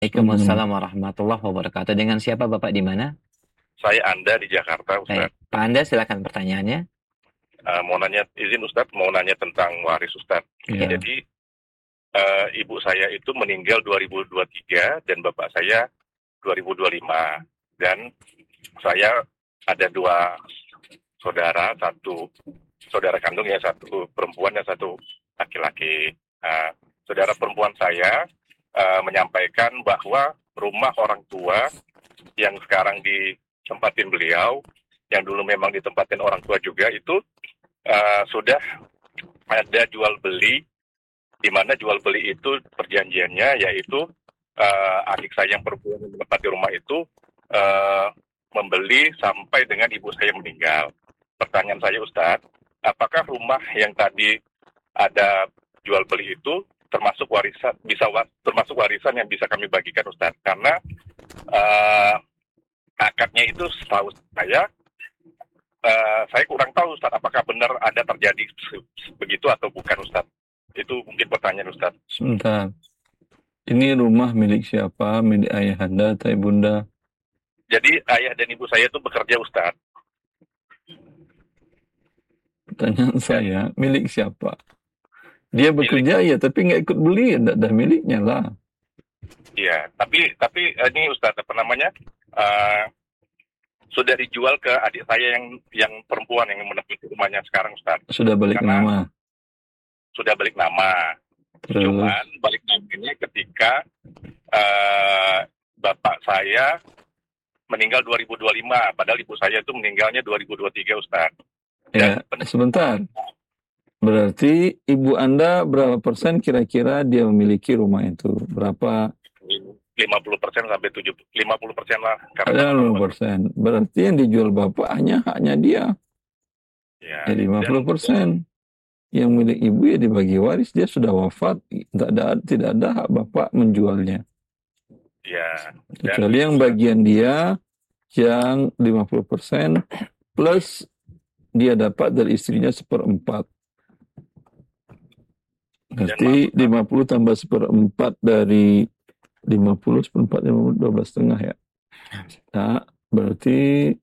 Waalaikumsalam warahmatullahi wabarakatuh. Dengan siapa Bapak di mana? Saya Anda di Jakarta, Baik, Ustadz. Pak Anda silakan pertanyaannya. Mau nanya, izin Ustadz, mau nanya tentang waris Ustadz. Ya. Jadi, ibu saya itu meninggal 2023 dan bapak saya 2025. Dan saya ada dua saudara, satu saudara kandung ya, satu perempuan dan satu laki-laki. Saudara perempuan saya menyampaikan bahwa rumah orang tua yang sekarang ditempatin beliau, yang dulu memang ditempatin orang tua juga, itu sudah ada jual beli, di mana jual beli itu perjanjiannya yaitu adik saya yang perempuan yang menempati rumah itu membeli sampai dengan ibu saya meninggal. Pertanyaan saya, Ustadz, apakah rumah yang tadi ada jual beli itu termasuk warisan, termasuk warisan yang bisa kami bagikan, Ustadz? Karena akadnya itu setahu saya kurang tahu, Ustadz, apakah benar ada terjadi begitu atau bukan, Ustadz. Itu mungkin pertanyaan, Ustadz. Sebentar. Ini rumah milik siapa? Milik ayah Anda atau ibunda? Jadi ayah dan ibu saya itu bekerja, Ustadz. Pertanyaan saya, milik siapa? Dia bekerja ya, tapi nggak ikut beli, dah miliknya lah. Iya, tapi ini Ustadz, apa namanya, sudah dijual ke adik saya yang perempuan yang menempati rumahnya sekarang, Ustadz. Sudah balik nama. Sudah balik nama. Terus? Cuman balik namanya ketika bapak saya meninggal 2025, padahal ibu saya itu meninggalnya 2023, Ustadz. Ya, sebentar. Berarti ibu Anda berapa persen kira-kira dia memiliki rumah itu? Berapa? 50% sampai 50% lah. Ada 50%. Berarti yang dijual bapak haknya dia. Ya, jadi 50%. Yang milik ibu ya dibagi waris, dia sudah wafat, tidak ada hak bapak menjualnya. Ya. Kecuali yang bagian dia yang 50% plus dia dapat dari istrinya 1/4. Berarti 50 tambah 1/4 dari 50, 1/4, 50, 12,5 ya. Nah, berarti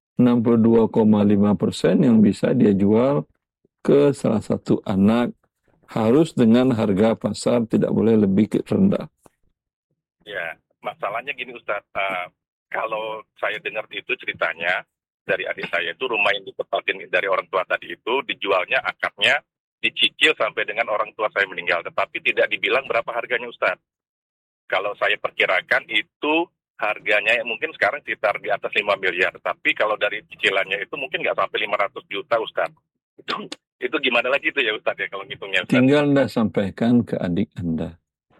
62,5% yang bisa dia jual ke salah satu anak, harus dengan harga pasar, tidak boleh lebih rendah. Ya, masalahnya gini Ustadz, kalau saya dengar itu ceritanya dari adik saya itu rumah yang ditempatin dari orang tua tadi itu dijualnya akadnya dicicil sampai dengan orang tua saya meninggal, tetapi tidak dibilang berapa harganya, Ustadz. Kalau saya perkirakan itu harganya mungkin sekarang sekitar di atas 5 miliar, tapi kalau dari cicilannya itu mungkin nggak sampai 500 juta, Ustadz. Itu gimana lagi itu ya, Ustadz, ya kalau ngitungnya, Ustadz? Tinggal Anda sampaikan ke adik Anda.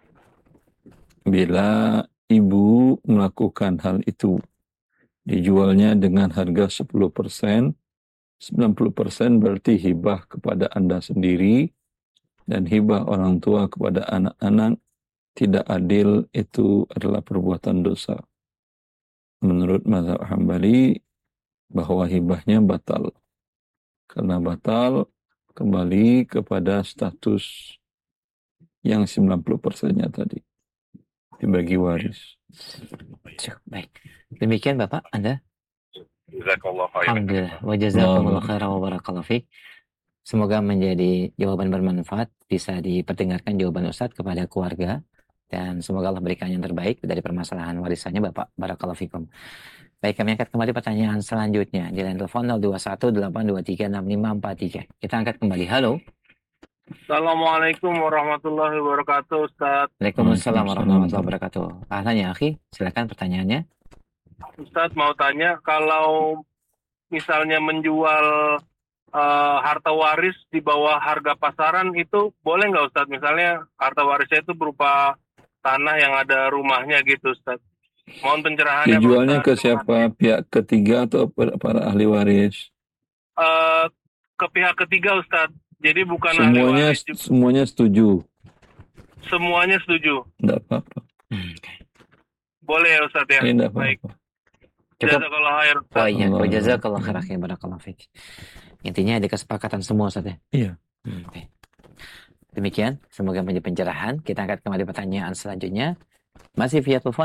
Bila ibu melakukan hal itu, dijualnya dengan harga 10%, 90% berarti hibah kepada Anda sendiri, dan hibah orang tua kepada anak-anak tidak adil, itu adalah perbuatan dosa. Menurut mazhab Hambali, bahwa hibahnya batal. Karena batal, kembali kepada status yang 90%-nya tadi. Dibagi waris. Baik. Demikian Bapak, Anda? Jazakallah khairan. Alhamdulillah. Wa jazakumullah khairan wa barakallahu fiik. Semoga menjadi jawaban bermanfaat, bisa diperdengarkan jawaban Ustadz kepada keluarga, dan semoga Allah berikan yang terbaik dari permasalahan warisannya Bapak. Barakallahu fikum. Baik, kami angkat kembali pertanyaan selanjutnya di line telepon 0218236543. Kita angkat kembali. Halo. Assalamualaikum warahmatullahi wabarakatuh, Ustaz. Waalaikumsalam warahmatullahi wabarakatuh. Ahlan ya, akhi. Silakan pertanyaannya. Ustaz mau tanya, kalau misalnya menjual harta waris di bawah harga pasaran itu boleh nggak, Ustaz? Misalnya harta warisnya itu berupa tanah yang ada rumahnya gitu, Ustaz. Mohon pencerahannya. Dijualnya ke siapa? Pihak ketiga atau para ahli waris? Ke pihak ketiga, Ustaz. Jadi bukan semuanya, ahli waris. Semuanya setuju? Semuanya setuju. Tidak apa-apa. Boleh ya, Ustaz ya? Tidak baik. Cukup. Jazakallah khair, Ustaz. Oh iya, jazakallah khair, barakallahu fiik. Intinya ada kesepakatan semua, Ustaz ya? Iya. Okay. Demikian, semoga menjadi pencerahan. Kita angkat kembali pertanyaan selanjutnya Masih via telepon